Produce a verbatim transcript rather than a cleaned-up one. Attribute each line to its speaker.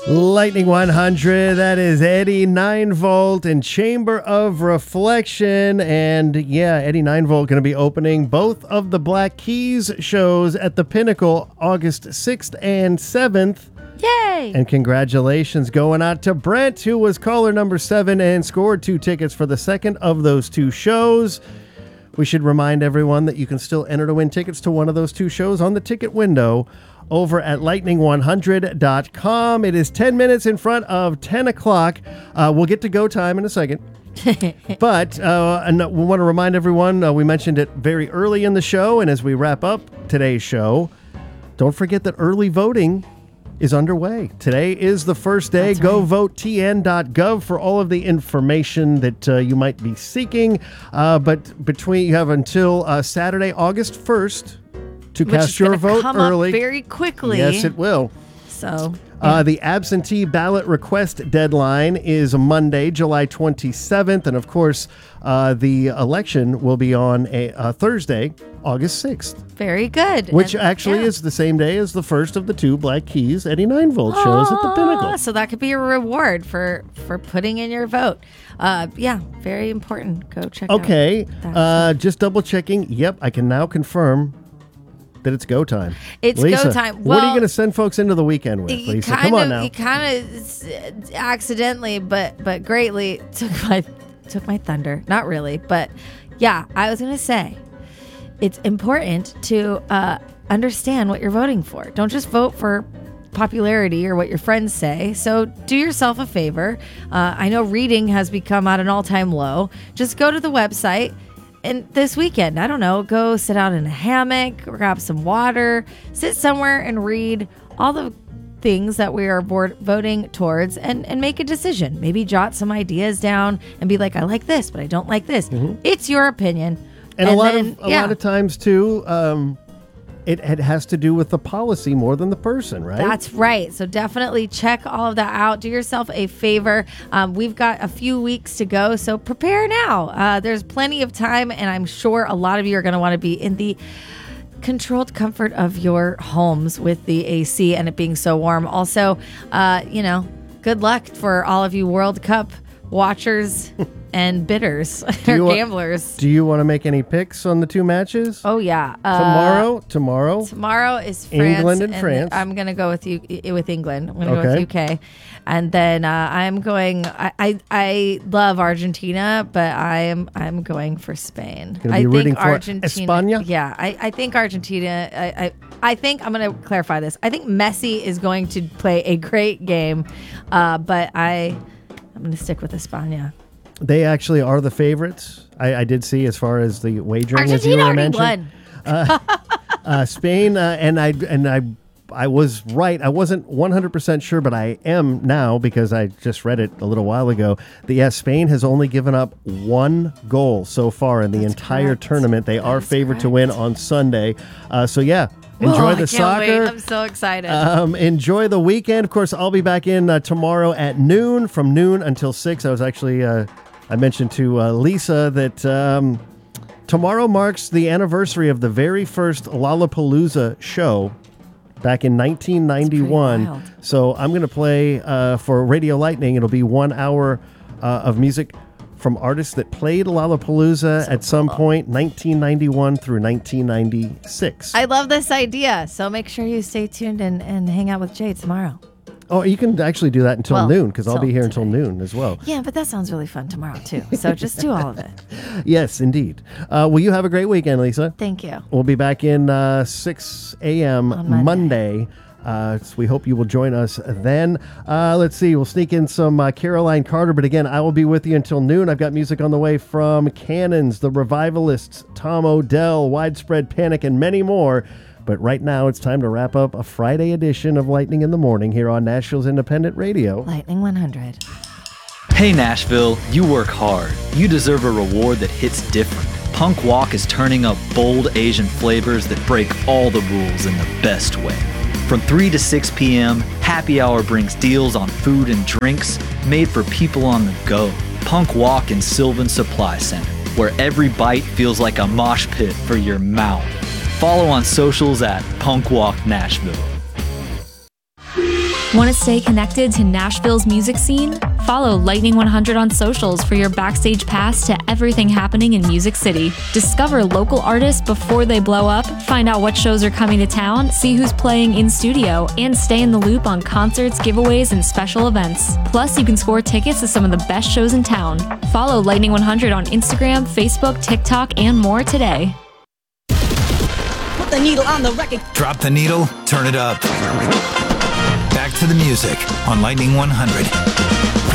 Speaker 1: Lightning one hundred, that is Eddie nine volt and Chamber of Reflection. And yeah, Eddie nine volt going to be opening both of the Black Keys shows at the Pinnacle August sixth and seventh.
Speaker 2: Yay!
Speaker 1: And congratulations going out to Brent, who was caller number seven and scored two tickets for the second of those two shows. We should remind everyone that you can still enter to win tickets to one of those two shows on the ticket window over at lightning one hundred dot com. It is ten minutes in front of ten o'clock. Uh, we'll get to go time in a second. But uh, and we want to remind everyone, uh, we mentioned it very early in the show, and as we wrap up today's show, don't forget that early voting is underway. Today is the first day.
Speaker 2: That's
Speaker 1: Go
Speaker 2: right.
Speaker 1: vote T N dot gov for all of the information that uh, you might be seeking. Uh, but between you have until uh, Saturday, August first, to
Speaker 2: Which
Speaker 1: cast
Speaker 2: is
Speaker 1: your
Speaker 2: gonna
Speaker 1: vote
Speaker 2: come
Speaker 1: early.
Speaker 2: Up very quickly.
Speaker 1: Yes, it will.
Speaker 2: So
Speaker 1: Uh, the absentee ballot request deadline is Monday, July twenty-seventh. And of course, uh, the election will be on a uh, Thursday, August sixth,
Speaker 2: very good.
Speaker 1: which
Speaker 2: And,
Speaker 1: actually
Speaker 2: yeah.
Speaker 1: is the same day as the first of the two Black Keys Eddie nine volt shows at the Pinnacle.
Speaker 2: Ah, so that could be a reward for for putting in your vote. Uh, yeah, very important. Go check
Speaker 1: Okay,
Speaker 2: out. that
Speaker 1: uh, just double checking. Yep, I can now confirm that it's go time.
Speaker 2: It's
Speaker 1: Lisa,
Speaker 2: go time.
Speaker 1: what are you
Speaker 2: Well,
Speaker 1: going to send folks into the weekend with,
Speaker 2: You
Speaker 1: Lisa?
Speaker 2: kind
Speaker 1: Come on
Speaker 2: of,
Speaker 1: now.
Speaker 2: You kind of accidentally, but but greatly took my took my thunder. Not really, but yeah, I was gonna say it's important to uh, understand what you're voting for. Don't just vote for popularity or what your friends say. So do yourself a favor. Uh, I know reading has become at an all-time low. Just go to the website. And this weekend, I don't know, go sit out in a hammock, grab some water, sit somewhere and read all the things that we are board voting towards and, and make a decision. Maybe jot some ideas down and be like, I like this, but I don't like this. It's your opinion.
Speaker 1: And, a lot
Speaker 2: then,
Speaker 1: of a
Speaker 2: yeah,
Speaker 1: lot of times too, um, it, it has to do with the policy more than the person, right?
Speaker 2: That's right. So definitely check all of that out. Do yourself a favor. Um, we've got a few weeks to go, so prepare now. Uh, there's plenty of time, and I'm sure a lot of you are going to want to be in the controlled comfort of your homes with the A C and it being so warm. Also, uh, you know, good luck for all of you World Cup watchers and bidders or
Speaker 1: you wa-
Speaker 2: gamblers.
Speaker 1: Do you want to make any picks on the two matches?
Speaker 2: Oh yeah, uh,
Speaker 1: tomorrow, tomorrow.
Speaker 2: Tomorrow is France.
Speaker 1: England and France.
Speaker 2: I'm gonna go with you with England. I'm gonna go
Speaker 1: Okay.
Speaker 2: with U K, and then uh, I'm going. I, I I love Argentina, but I am I'm going for Spain.
Speaker 1: Gonna
Speaker 2: I
Speaker 1: be rooting
Speaker 2: think
Speaker 1: for
Speaker 2: Argentina.
Speaker 1: España?
Speaker 2: Yeah, I, I think Argentina. I, I I think I'm gonna clarify this. I think Messi is going to play a great game, uh, but I I'm gonna stick with España.
Speaker 1: They actually are the favorites. I, I did see as far as the wagering, as you
Speaker 2: Argentina
Speaker 1: were
Speaker 2: already
Speaker 1: mentioning.
Speaker 2: won.
Speaker 1: Uh, Spain, uh, and I and I, I was right. I wasn't one hundred percent sure, but I am now because I just read it a little while ago. That yes, Spain has only given up one goal so far in the
Speaker 2: That's
Speaker 1: entire
Speaker 2: correct.
Speaker 1: tournament. They
Speaker 2: That
Speaker 1: are
Speaker 2: is
Speaker 1: favored to
Speaker 2: correct.
Speaker 1: win on Sunday. Uh, so yeah, enjoy
Speaker 2: Whoa, I
Speaker 1: the
Speaker 2: can't
Speaker 1: soccer.
Speaker 2: Wait. I'm so excited.
Speaker 1: Um, enjoy the weekend. Of course, I'll be back in uh, tomorrow at noon, from noon until six. I was actually, uh, I mentioned to uh, Lisa that um, tomorrow marks the anniversary of the very first Lollapalooza show back in nineteen ninety-one.
Speaker 2: wild.
Speaker 1: So I'm going to play uh, for Radio Lightning. It'll be one hour uh, of music from artists that played Lollapalooza at some point, nineteen ninety-one through nineteen ninety-six.
Speaker 2: I love this idea. So make sure you stay tuned and, and hang out with Jay tomorrow.
Speaker 1: Oh, you can actually do that until
Speaker 2: Well,
Speaker 1: noon, because I'll
Speaker 2: till
Speaker 1: be here until
Speaker 2: today.
Speaker 1: noon as well.
Speaker 2: Yeah, but that sounds really fun tomorrow, too. So just do all of it.
Speaker 1: Yes, indeed. Uh, well, you have a great weekend, Lisa.
Speaker 2: Thank you.
Speaker 1: We'll be back in uh, six a.m.
Speaker 2: On Monday.
Speaker 1: Monday. Uh, so we hope you will join us then. Uh, let's see. We'll sneak in some uh, Caroline Carter. But again, I will be with you until noon. I've got music on the way from Cannons, The Revivalists, Tom Odell, Widespread Panic, and many more. But right now, it's time to wrap up a Friday edition of Lightning in the Morning here on Nashville's Independent Radio.
Speaker 2: Lightning one hundred.
Speaker 3: Hey Nashville, you work hard. You deserve a reward that hits different. Punk Walk is turning up bold Asian flavors that break all the rules in the best way. From three to six p.m., Happy Hour brings deals on food and drinks made for people on the go. Punk Walk in Sylvan Supply Center, where every bite feels like a mosh pit for your mouth. Follow on socials at Punk Walk Nashville.
Speaker 4: Want to stay connected to Nashville's music scene? Follow Lightning one hundred on socials for your backstage pass to everything happening in Music City. Discover local artists before they blow up, find out what shows are coming to town, see who's playing in studio, and stay in the loop on concerts, giveaways, and special events. Plus, you can score tickets to some of the best shows in town. Follow Lightning one hundred on Instagram, Facebook, TikTok, and more today.
Speaker 5: Put the needle on the record.
Speaker 6: Drop the needle, turn it up. Back to the music on Lightning one hundred.